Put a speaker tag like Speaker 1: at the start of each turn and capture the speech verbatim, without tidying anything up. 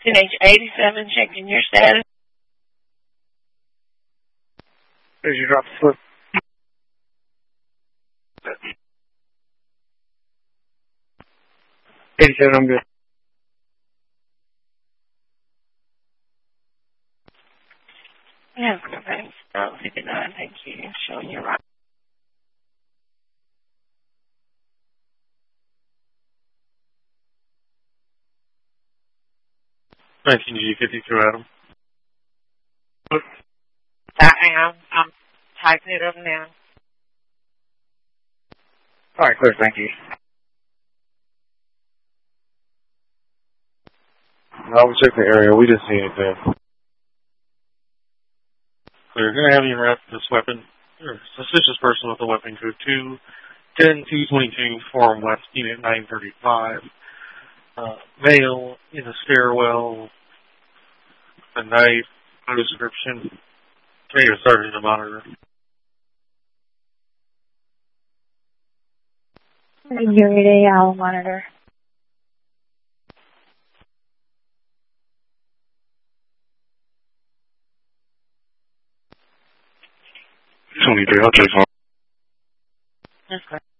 Speaker 1: N H eighty-seven, checking your status.
Speaker 2: Did you drop the slip? eighty-seven, I'm good.
Speaker 1: Yeah, thanks. Oh, fifty-nine, thank you. Showing you right.
Speaker 3: nineteen G fifty-two, Adam.
Speaker 1: I am. I'm typing it up now.
Speaker 2: All right, clear, thank you.
Speaker 3: I will check the area. We didn't see anything. We're going to have you arrest this weapon, or suspicious person with a weapon code two ten two twenty-two, Forum West, Unit nine thirty-five. Uh, male in a stairwell, a knife, no description. Can you start in the monitor?
Speaker 4: Unit A, I'll monitor.
Speaker 3: twenty-three, I'll check on.
Speaker 1: That's correct.